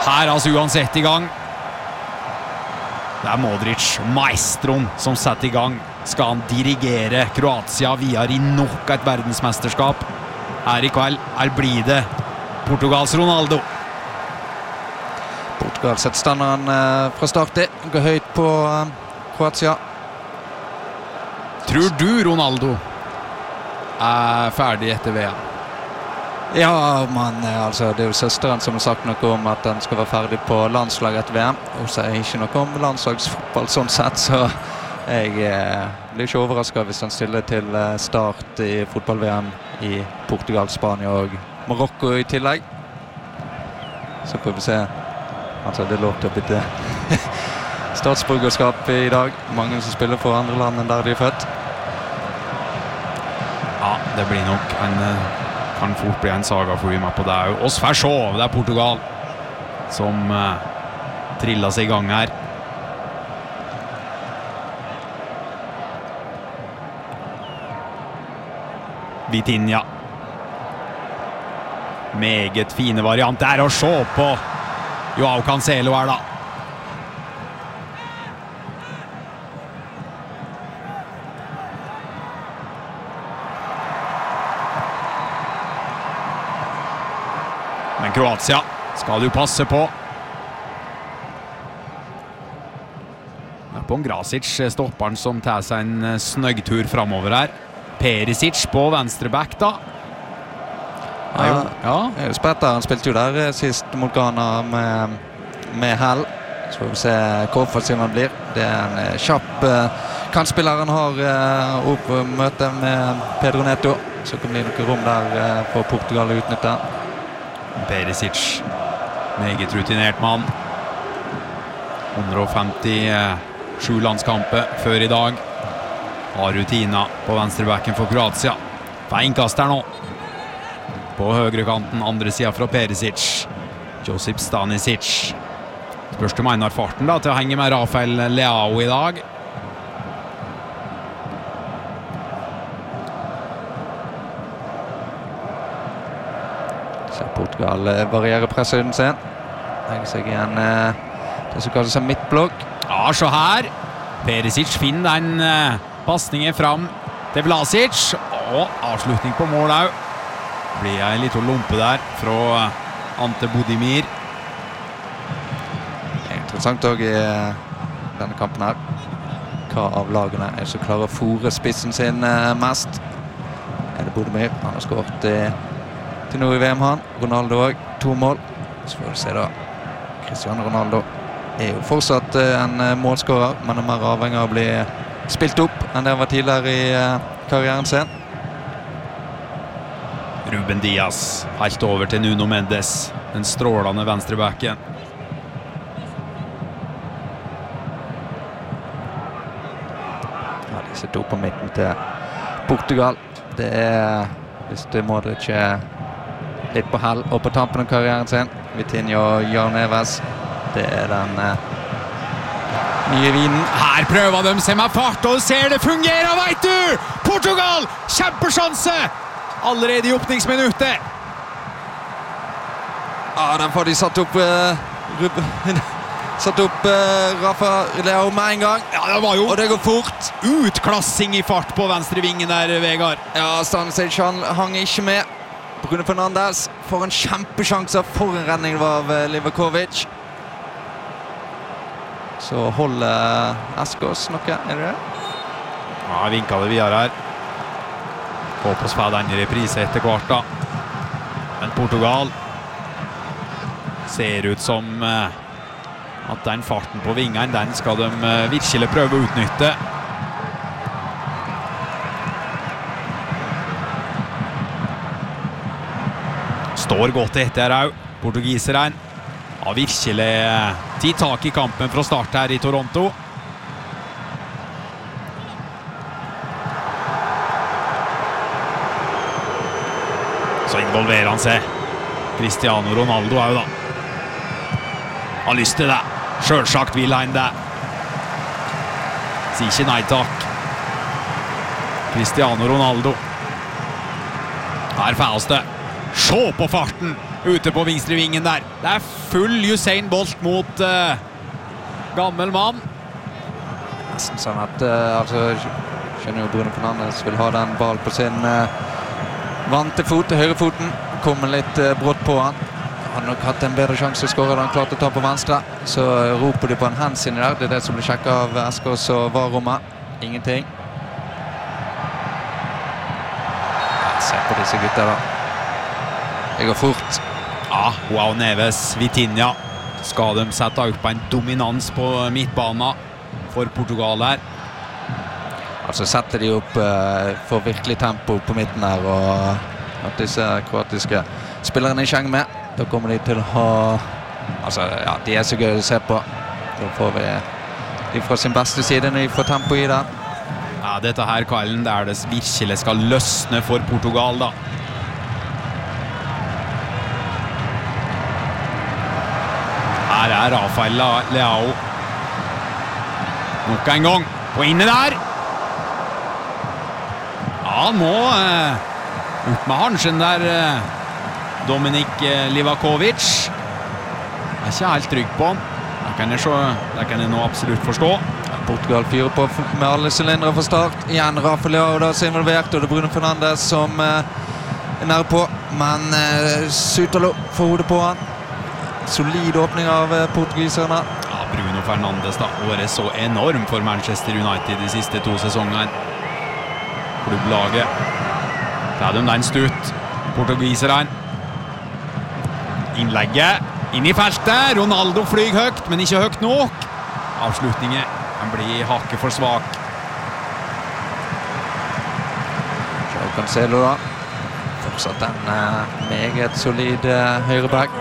Her altså uansett i gang. Det Modric, maestron, som setter i gang. Skal han dirigere Kroatia videre i nok et verdensmesterskap? Her i kveld, her blir det Portugals Ronaldo. Portugal setter standarden fra start. Går høyt på Kroatia. Tror du Ronaldo ferdig etter VM? Ja, men altså, det jo søsteren som har sagt noe om at han skal være ferdig på landslaget etter VM. Og så ikke noe om landslagsfotball sånn sett, så jeg blir ikke overrasket hvis han stiller til start i fotball-VM i Portugal, Spania og Marokko i tillegg. Så får vi se. Altså, det lov til å bytte statsborgerskap i dag. Mange som spiller for andre land enn der de født. Ja, det blir nok kan fort bli en saga for vi med på det. Oss får se, det Portugal som trillet seg i gang her. Vitinha. Meget fine varianter å se på. Joao Cancelo her da. Men Kroatia skal du passe på. Det på en Grasic, stopperen som tar seg en snøggtur fremover her. Perisic på venstre back da. Ja. Spetter, han spilte jo der sist mot Ghana med hell. Så får vi se hvor offensiv han blir. Det en kjapp kantspiller han har opp møte med Pedro Neto. Så kan det bli noe rom der for Portugal å utnytte. Perisic, meget rutinert mann. 157 landskamper før i dag. Har rutina på venstrebacken for Kroatia. Feinkaster nå. På høyre kanten, andre siden fra Perisic. Josip Stanisic. Spørs om han har farten da, til å henge med Rafael Leao i dag. Så Portugal varierer presshøyden sin. Legger seg igjen det som kalles en midtblokk. Ja, så her. Perisic finner den passningen fram til Vlasic. Og avslutning på mål også. Blir en liten lompe der fra Ante Bodimir. Det interessant også i denne kampen her. Hva av lagene som klarer å fore spissen sin mest? Det Bodimir? Han har skåret til nå i VM han. Ronaldo også, 2 mål. Så får vi se da. Cristiano Ronaldo jo fortsatt en målskårer, men er mer avhengig av å bli spilt opp enn det han var tidligere i karrieren sin. Ruben Dias, helt over til Nuno Mendes, den strålende venstrebacken. Ja, de sitter opp på midten til Portugal. Det hvis det Modric litt på hell og på tampen av karrieren sin. Vitinha og Jan Neves. Det den nye vinen. Her prøver de seg med fart, og ser det fungerer, vet du! Portugal, kjempesjanse! Allerede i åpningsminuttet. Ja, den får de satt opp Rafa Leao med en gang. Ja, det var jo... Og det går fort. Utklassing i fart på venstre vingen der, Vegard. Ja, Stanisic hang ikke med. Bruno Fernandes får en kjempesjanse for en redning av Livakovic. Så holder Eskås noe, det det? Ja, vinket det videre her. Håper oss får den i reprise etter hvert da. Men Portugal ser ut som at den farten på vingen, den skal de virkelig prøve å utnytte. Står godt etter her, portugiseren. Har virkelig tatt tak i kampen fra start her i Toronto. Så involverer han seg. Cristiano Ronaldo jo da. Har lyst til det. Selvsagt vil han det. Sier ikke nei takk. Cristiano Ronaldo. Her får oss det. Se på farten! ute på venstre vingen der. Det full Usain Bolt mot gammel mann. Nesten sånn at skjønner jo Bruno Fernandes vil ha den ball på sin vante fot, høyrefoten. Kommer litt brått på han. Han har nok hatt en bedre sjanse å skåre da han klarte å ta på venstre. Så roper de på en hands inni der. Det det som blir sjekket av Eskås og VAR-rommet. Ingenting. Se på disse gutta da. Det går fort. Ja, João Neves, Vitinha. Skal de sette opp en dominans på midtbanen for Portugal her? Altså setter de opp for virkelig tempo på midten her, og at disse kroatiske spillerne ikke henger med. Da kommer de til å ha... Altså, ja, de så gøy å se på. Da får vi de fra sin beste side når de får tempo i det. Ja, dette her, Kjellen, der det virkelig skal løsne for Portugal, da. Her Rafael Leao. Nok en gang. Og inne der. Ja, han må opp med hansen der, Dominik Livakovic. Jeg ikke helt trygg på han. Det kan jeg nå absolutt forstå. Portugal fyrer på med alle sylindere fra start. Igjen Rafael Leao da er involvert, og det er Bruno Fernandes som er nær på. Men Sutalo får hodet på han. Solid åpning av portugiserne. Ja, Bruno Fernandes da, året så enorm for Manchester United de siste 2 sesongene. Klubblaget. Det er de den stutt. Portugiserne. Innlegget inn i feltet. Ronaldo flyg høyt, men ikke høyt nok. Avslutningen kan bli hakket for svak. João Cancelo da. Fortsatt en meget solid høyreback.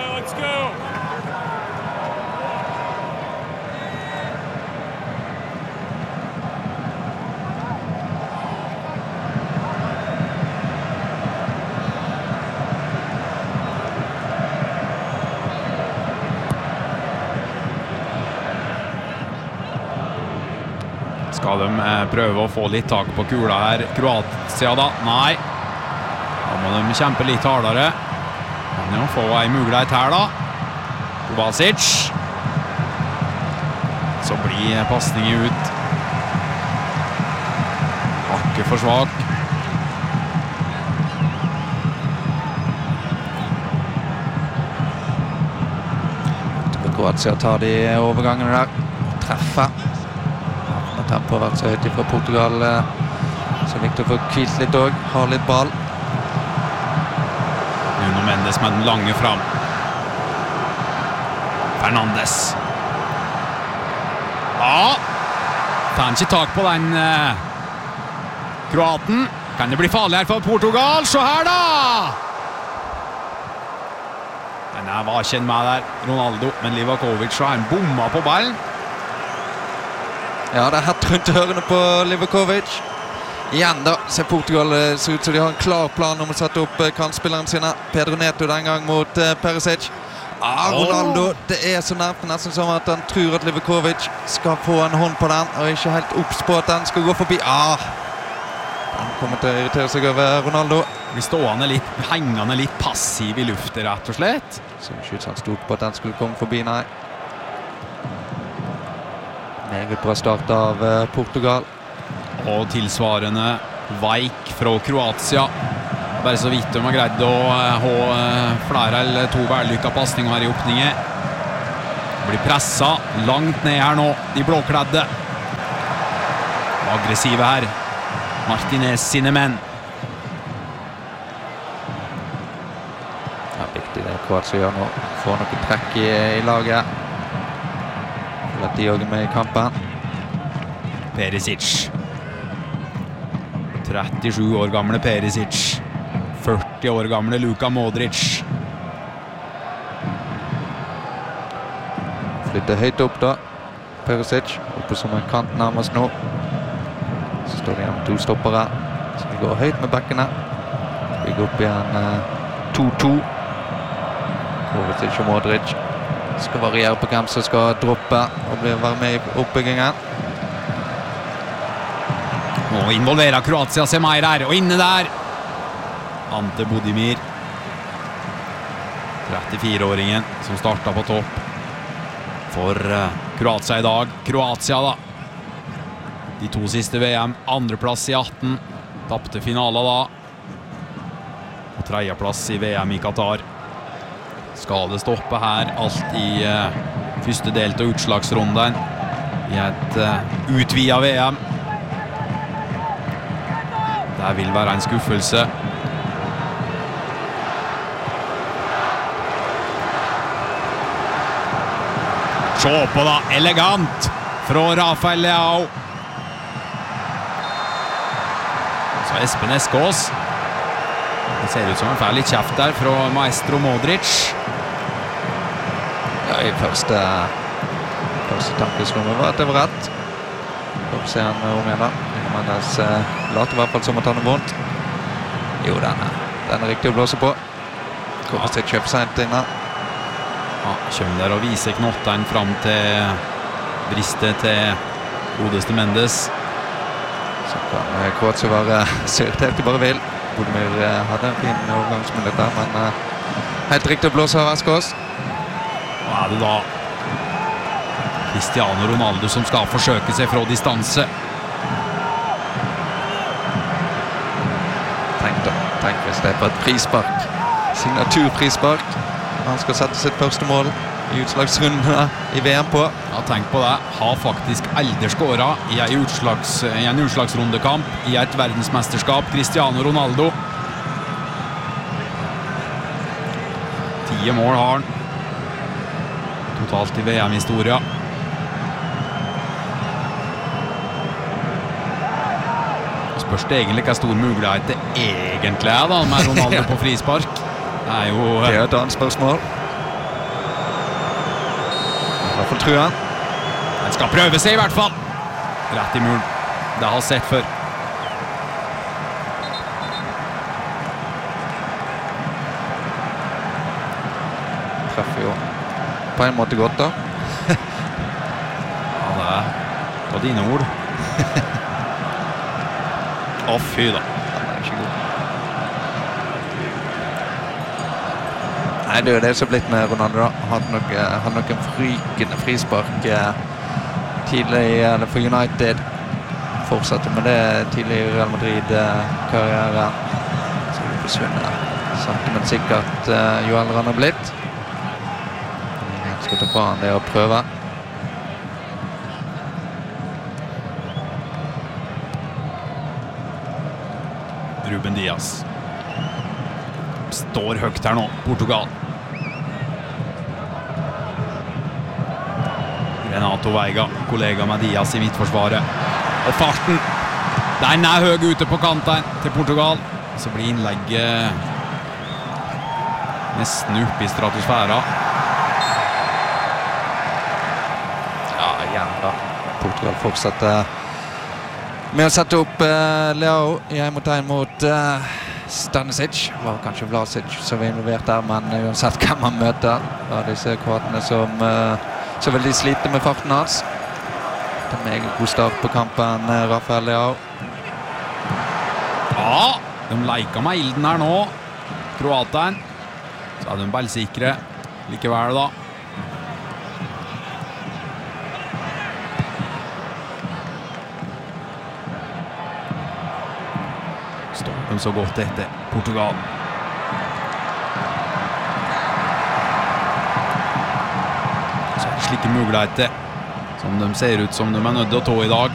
Skal de prøve å få litt tak på kula her? Kroatia da? Nei. Da må de kjempe litt hardere. Kan jo få en mulighet her da. Kovacic. Så blir passningen ut. Hakke for svak. Kroatia tar de overgangene der. Treffer. Tempo har vært så høyt fra Portugal, så viktig å få kvilt litt også, ha litt ball. Nuno Mendes med den lange fram. Fernandes. Ja, tar han ikke tak på den kroaten. Kan det bli farlig her for Portugal? Så her da! Den var ikke med der, Ronaldo, men Livakovic har en bomma på ballen. Ja, det er hett rundt hørene på Livakovic. Igjen da, ser Portugal ser ut som de har en klar plan om å sette opp kantspillerne sine. Pedro Neto den gang mot Perisic. Ronaldo, det er så nærmt nesten som at han tror at Livakovic skal få en hånd på den, og ikke helt opps på at den skal gå forbi. Han kommer til å irritere seg over Ronaldo. Blir stående litt, hengende litt passiv i luftet, rett og slett. Så ikke ut som han stod på at den skulle komme forbi, nei. Meget bra start av Portugal. Og tilsvarende Veik fra Kroatia. Bare så vidt de har greid å ha flere eller 2 vellykka passninger her i åpningen. Blir presset langt ned her nå, de blåkledde. Aggressive her. Martinez sine menn. Ja, viktig det Kroatia gjør nå. Får noe trekk i laget. At de også er med i kampen. Perisic. 37 år gamle Perisic. 40 år gamle Luka Modric. Flytter høyt opp da. Perisic. Oppe som en kant nærmest nå. Så står det igjen 2 stoppere. Så de går høyt med bekkene. Vi går opp igjen 2-2. Kovacic og Modric. Skal variere på hvem som skal droppe og være med i oppbyggingen. Nå involverer Kroatia seg mer her, og inne der Ante Budimir. 34-åringen som startet på topp for Kroatia i dag. Kroatia da. De 2 siste VM. Andreplass i 18. Tappte finalen da. Og 3.-plass i VM i Qatar. Skal det stoppe her? Alt i første del til utslagsrunden. I et utvidet VM. Det vil være en skuffelse. Se på da, elegant fra Rafael Leao. Så Espen Eskås. Det ser ut som en litt kjeft der fra Maestro Modric. Ja, i første tankesrommet var at det var rett. Får vi se han om igjen da. Mendes later i hvert fall som at han er vondt. Jo, den er riktig å blåse på. Kommer til kjøp sent inne. Ja, kommer der og viser knottene fram til bristet til godeste Mendes. Så kan Kroatia være så irritert de bare vil. Bodemir hadde en fin overgangsmulighet der, men helt riktig å blåse av Eskås. Nå er det da Cristiano Ronaldo som skal forsøke seg fra distanse. Tenk hvis det er på et frispark. Signaturfrispark. Han skal sette sitt første mål i utslagsrundene i VM på. Ja, tenk på det. Har faktisk aldri skåret i en utslagsrundekamp i et verdensmesterskap. Cristiano Ronaldo. 10 mål har han. Totalt i VM-historia. Spørs det egentlig hva stor mulighet det egentlig er da, med Ronaldo på frispark. Det er jo... Det er et annet spørsmål. I hvert fall tror han. Han skal prøve seg i hvert fall. Rett i muren. Det har sett før. Treffer jo på en måte godt da. Ja, det er på dine ord. Å, fy da. Den er ikke god. Nei, det er jo det som har blitt med Ronaldo da. Han nok en frykende frispark tidlig for United. Fortsatte med det tidlig i Real Madrid-karriere. Så det forsvinner sakte, men sikkert jo eldre han har blitt. Jeg skal ta fra han det å prøve. Ruben Dias står høyt her nå, Portugal. Renato Veiga, kollega med Dias i midtforsvaret. Og farten, den er høy ute på kanten til Portugal. Så blir innlegget nesten oppe i stratosfæra. Ja, igjen da. Portugal fortsetter med å sette opp Leao i en mot Stanisic. Var kanskje Vlasic som var involvert der, men uansett hvem man møter av disse kroatene som vil de slite med farten hans. Det er en meget god start på kampen, Rafael Leao. Ja, de leker med ilden her nå, kroateren. Så er de ballsikre likevel da. Så godt etter Portugal. Så er det slike muligheter som de ser ut som de er nødt til å ta i dag.